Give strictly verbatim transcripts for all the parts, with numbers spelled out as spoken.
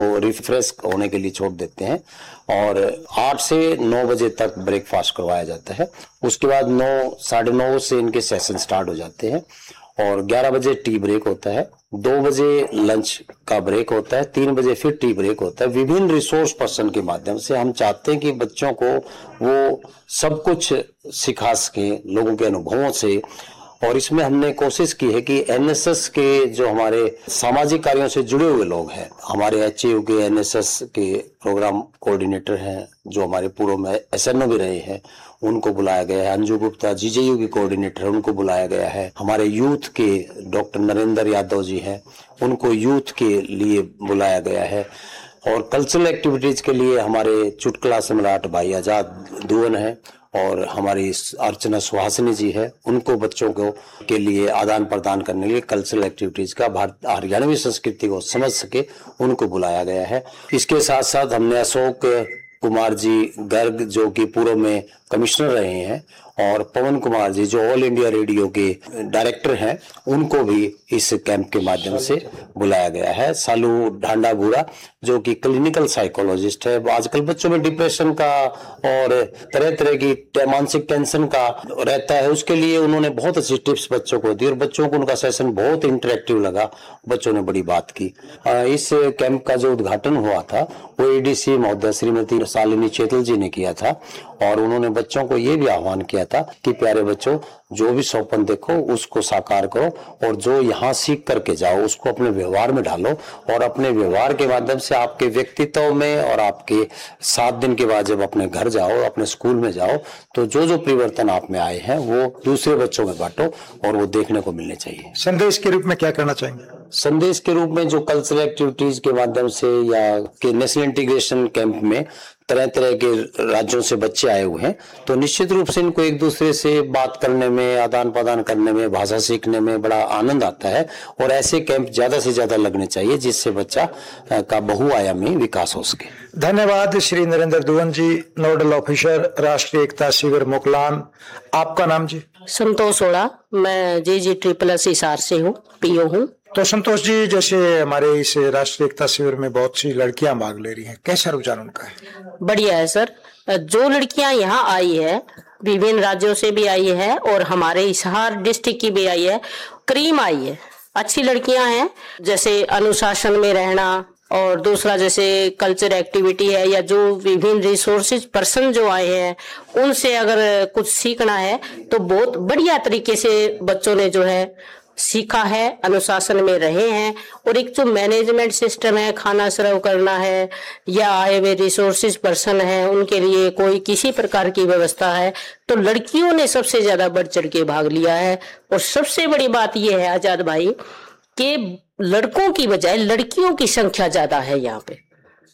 वो रिफ्रेश होने के लिए छोड़ देते हैं और आठ से नौ बजे तक ब्रेकफास्ट करवाया जाता है। उसके बाद नौ साढ़े नौ से इनके सेशन स्टार्ट हो जाते हैं और ग्यारह बजे टी ब्रेक होता है, दो बजे लंच का ब्रेक होता है, तीन बजे फिर टी ब्रेक होता है। विभिन्न रिसोर्स पर्सन के माध्यम से हम चाहते हैं कि बच्चों को वो सब कुछ सिखा सकें लोगों के अनुभवों से। और इसमें हमने कोशिश की है कि एनएसएस के जो हमारे सामाजिक कार्यों से जुड़े हुए लोग हैं, हमारे एचएयू के एनएसएस के प्रोग्राम कोऑर्डिनेटर हैं जो हमारे पूर्व में एसएनओ भी रहे हैं, उनको बुलाया गया है। अंजू गुप्ता जीजेयू की कोऑर्डिनेटर है, उनको बुलाया गया है। हमारे यूथ के डॉक्टर नरेंद्र यादव जी हैं, उनको यूथ के लिए बुलाया गया है। और कल्चरल एक्टिविटीज के लिए हमारे चुटकुला सम्राट भाई आजाद दुवन है और हमारी अर्चना सुहासिनी जी है, उनको बच्चों को के लिए आदान प्रदान करने के लिए कल्चरल एक्टिविटीज का भारत हरियाणवी संस्कृति को समझ सके उनको बुलाया गया है। इसके साथ साथ हमने अशोक कुमार जी गर्ग जो कि पूर्व में कमिश्नर रहे हैं और पवन कुमार जी जो ऑल इंडिया रेडियो के डायरेक्टर हैं, उनको भी इस कैंप के माध्यम से बुलाया गया है। सालू ढांडा बूढ़ा जो कि क्लिनिकल साइकोलॉजिस्ट है, आजकल बच्चों में डिप्रेशन का और तरह तरह की मानसिक टेंशन का रहता है, उसके लिए उन्होंने बहुत अच्छी टिप्स बच्चों को दी और बच्चों को उनका सेशन बहुत इंटरेक्टिव लगा, बच्चों ने बड़ी बात की। इस कैंप का जो उद्घाटन हुआ था वो एडीसी महोदय श्रीमती शालिनी चेतल जी ने किया था और उन्होंने बच्चों को ये भी आह्वान किया था कि प्यारे बच्चों, जो भी सपन देखो उसको साकार करो और जो यहाँ सीख करके जाओ उसको अपने व्यवहार में ढालो और अपने व्यवहार के माध्यम से आपके व्यक्तित्व में और आपके सात दिन के बाद जब अपने घर जाओ, अपने स्कूल में जाओ, तो जो जो परिवर्तन आप में आए हैं वो दूसरे बच्चों में बांटो और वो देखने को मिलने चाहिए। संदेश के रूप में क्या करना चाहेंगे? संदेश के रूप में जो कल्चरल एक्टिविटीज के माध्यम से या के नेशनल इंटीग्रेशन कैंप में तरह तरह के राज्यों से बच्चे आए हुए हैं, तो निश्चित रूप से इनको एक दूसरे से बात करने में, आदान प्रदान करने में, भाषा सीखने में बड़ा आनंद आता है और ऐसे कैंप ज्यादा से ज्यादा लगने चाहिए जिससे बच्चा का बहुआयामी विकास हो सके। धन्यवाद श्री नरेंद्र दुवन जी, नोडल ऑफिसर राष्ट्रीय एकता शिविर मोकलान। आपका नाम जी? संतोष ओड़ा, मैं जी जी ट्रिपल एस हिसार से हूँ, पीओ हूँ। तो संतोष जी, जैसे हमारे इस राष्ट्रीय एकता शिविर में बहुत सी लड़कियां भाग ले रही हैं, कैसा रुझान उनका है? बढ़िया है सर। जो लड़कियां यहाँ आई है, विभिन्न राज्यों से भी आई है और हमारे हिसार डिस्ट्रिक्ट की भी आई है, क्रीम आई है, अच्छी लड़कियां हैं। जैसे अनुशासन में रहना और दूसरा जैसे कल्चर एक्टिविटी है या जो विभिन्न रिसोर्सेज पर्सन जो आए हैं उनसे अगर कुछ सीखना है तो बहुत बढ़िया तरीके से बच्चों ने जो है सीखा है, अनुशासन में रहे हैं। और एक जो मैनेजमेंट सिस्टम है, खाना सर्व करना है या आए हुए रिसोर्सेज पर्सन है उनके लिए कोई किसी प्रकार की व्यवस्था है, तो लड़कियों ने सबसे ज्यादा बढ़ चढ़ के भाग लिया है। और सबसे बड़ी बात यह है आजाद भाई कि लड़कों की बजाय लड़कियों की संख्या ज्यादा है यहाँ पे,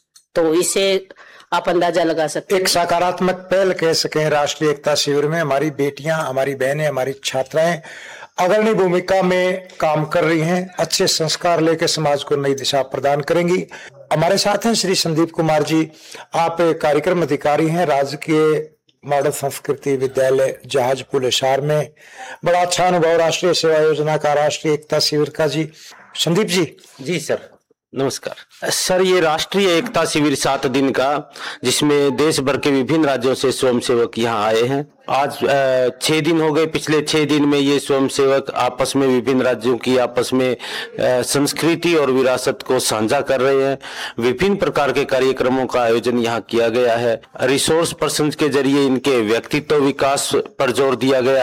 तो इसे आप अंदाजा लगा सकते हैं। एक सकारात्मक पहल कह सकें राष्ट्रीय एकता शिविर में हमारी बेटियां, हमारी बहनें, हमारी छात्राएं अग्रणी भूमिका में काम कर रही हैं, अच्छे संस्कार लेकर समाज को नई दिशा प्रदान करेंगी। हमारे साथ हैं श्री संदीप कुमार जी, आप कार्यक्रम अधिकारी हैं राजकीय मॉडल संस्कृति विद्यालय जहाजपुर हिसार में। बड़ा अच्छा अनुभव राष्ट्रीय सेवा योजना का, राष्ट्रीय एकता शिविर का जी। संदीप जी। जी सर, नमस्कार सर। ये राष्ट्रीय एकता शिविर सात दिन का, जिसमें देश भर के विभिन्न राज्यों से स्वयंसेवक यहाँ आए हैं। आज छह दिन हो गए। पिछले छह दिन में ये स्वयंसेवक आपस में विभिन्न राज्यों की आपस में संस्कृति और विरासत को साझा कर रहे हैं। विभिन्न प्रकार के कार्यक्रमों का आयोजन यहाँ किया गया है। रिसोर्स पर्सन के जरिए इनके व्यक्तित्व विकास पर जोर दिया गया